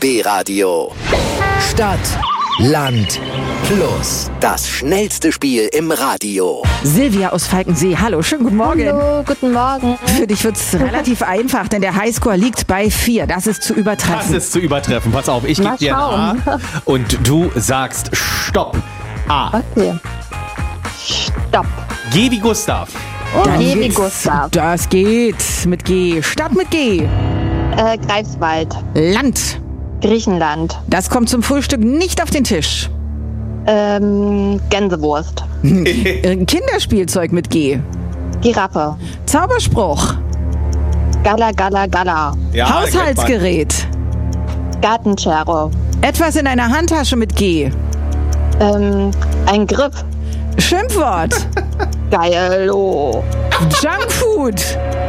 BB Radio. Stadt, Land, Fluss. Das schnellste Spiel im Radio. Silvia aus Falkensee, hallo, schönen guten Morgen. Hallo, guten Morgen. Für dich wird's relativ einfach, denn der Highscore liegt bei 4. Das ist zu übertreffen. Pass auf, ich gebe dir ein A und du sagst Stopp. A. Okay. Stopp. G wie Gustav. Dann G wie geht's. Gustav. Das geht mit G. Stadt mit G. Greifswald. Land. Griechenland. Das kommt zum Frühstück nicht auf den Tisch. Gänsewurst. Kinderspielzeug mit G. Giraffe. Zauberspruch. Gala, Gala, Gala. Ja, Haushaltsgerät. Gartenschere. Etwas in einer Handtasche mit G. Ein Griff. Schimpfwort. Geilo. Junkfood.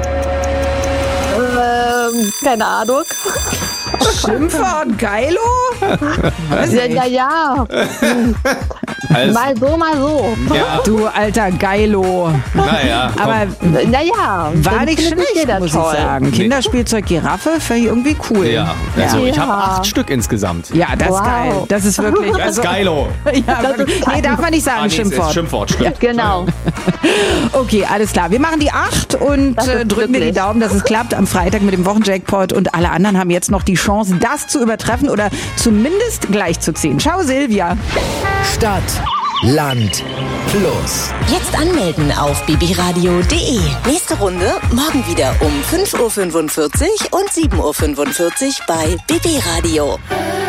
Keine Ahnung. Schimpfwort. Geilo? Weiß ich. Ja. Also, Mal so. ja, Du alter Geilo. naja. Aber Naja. war nicht schlecht, muss ich sagen. Kinderspielzeug Giraffe, fand ich irgendwie cool. Ja, also ich habe Ja. 8 Stück insgesamt. Ja, das ist Wow. geil. Das ist wirklich. Das ist geilo. Ja, wirklich. Nee, darf man nicht sagen, Es ist Schimpfwort. Schimpfwort, stimmt. Genau. Okay, alles klar. Wir machen die 8 und Das ist drücken dir die glücklich. Daumen, dass es klappt am Freitag mit dem Wochenjackpot. Und alle anderen haben jetzt noch die Chance, das zu übertreffen oder zumindest gleich zu ziehen. Ciao, Silvia. Stadt, Land, Fluss. Jetzt anmelden auf bbradio.de. Nächste Runde morgen wieder um 5.45 Uhr und 7.45 Uhr bei BB Radio.